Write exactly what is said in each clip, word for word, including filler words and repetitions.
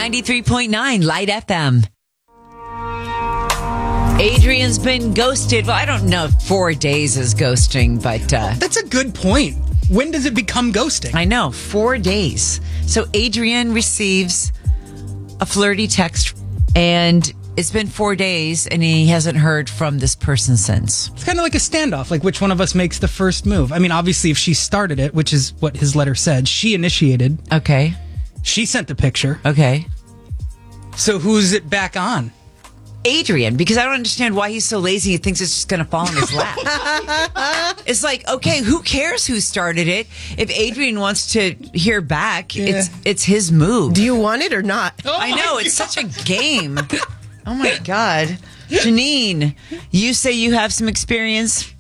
ninety-three point nine Light F M. Adrian's been ghosted. Well, I don't know if four days is ghosting, but... Uh, That's a good point. When does it become ghosting? I know, four days. So Adrian receives a flirty text, and it's been four days, and he hasn't heard from this person since. It's kind of like a standoff, like which one of us makes the first move. I mean, obviously, if she started it, which is what his letter said, she initiated. Okay. She sent the picture. Okay. So who's it back on? Adrian, because I don't understand why he's so lazy. He thinks it's just going to fall in his lap. It's like, okay, who cares who started it? If Adrian wants to hear back, yeah. it's it's his move. Do you want it or not? Oh I know, it's God. Such a game. Oh my God. Janine, you say you have some experience?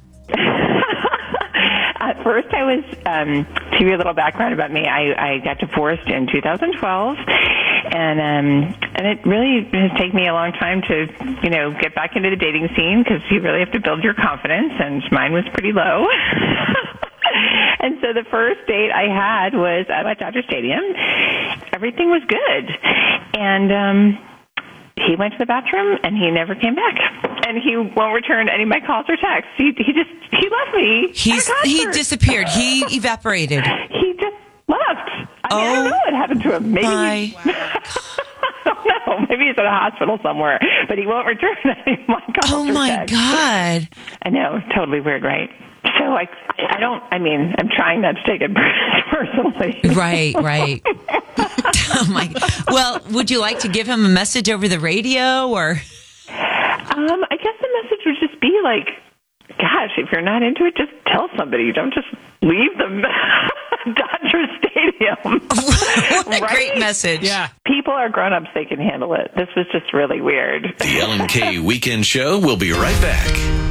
At first, I was, um, to give you a little background about me, I, I got divorced in two thousand twelve. And um, and it really has taken me a long time to, you know, get back into the dating scene because you really have to build your confidence, and mine was pretty low. And so the first date I had was at Dodger Stadium. Everything was good. And um, he went to the bathroom, and he never came back. And he won't return any of my calls or texts. He, he just, he left me. He's, he disappeared. He evaporated. He just left. I mean, oh, I don't know what happened to him. Maybe my. He, I don't know. Maybe he's at a hospital somewhere, but he won't return any of my calls. Oh, my texts. God. I know. Totally weird, right? So I, I don't, I mean, I'm trying not to take it personally. Right, right. Oh, my. Well, would you like to give him a message over the radio or? Um, I guess the message would just be like, gosh, if you're not into it, just tell somebody. Don't just leave the Dodger Stadium. What a right? great message. Yeah. People are grown-ups. They can handle it. This was just really weird. The Ellen K Weekend Show will be right back.